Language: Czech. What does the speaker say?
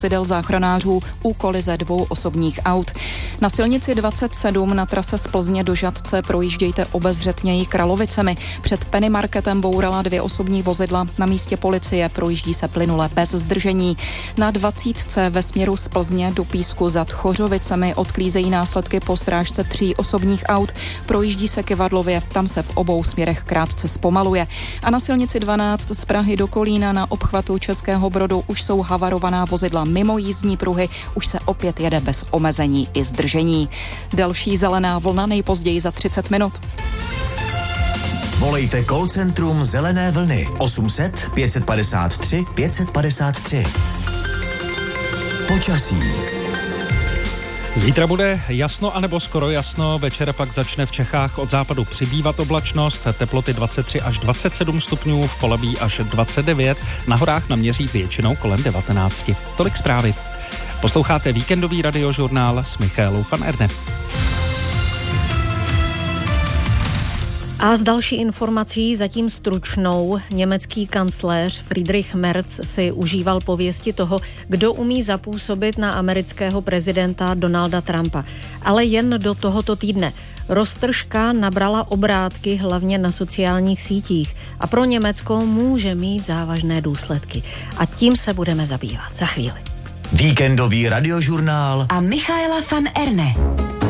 vozidel záchranářů u kolize 2 osobních aut. Na silnici 27 na trase z Plzně do Žatce projíždějte obezřetněji Kralovicemi. Před Penny Marketem bourala 2 osobní vozidla. Na místě policie projíždí se plynule bez zdržení. Na 20 ve směru z Plzně do Písku za Tchořovicemi odklízejí následky po srážce 3 osobních aut. Projíždí se Kyvadlově, tam se v obou směrech krátce zpomaluje. A na silnici 12 z Prahy do Kolína na obchvatu Českého Brodu už jsou havarovaná vozidla mimo jízdní pruhy, už se opět jede bez omezení i zdržení. Další zelená vlna nejpozději za 30 minut. Volejte call centrum Zelené vlny 800 553 553. Počasí. Zítra bude jasno anebo skoro jasno, večer pak začne v Čechách od západu přibývat oblačnost, teploty 23 až 27 stupňů, v Polabí až 29, na horách naměří většinou kolem 19. Tolik zprávy. Posloucháte víkendový radiožurnál s Michaelou van Erne. A s další informací, zatím stručnou, německý kancléř Friedrich Merz si užíval pověsti toho, kdo umí zapůsobit na amerického prezidenta Donalda Trumpa. Ale jen do tohoto týdne. Roztržka nabrala obrátky hlavně na sociálních sítích a pro Německo může mít závažné důsledky. A tím se budeme zabývat za chvíli. Víkendový radiožurnál a Michaela van Erne.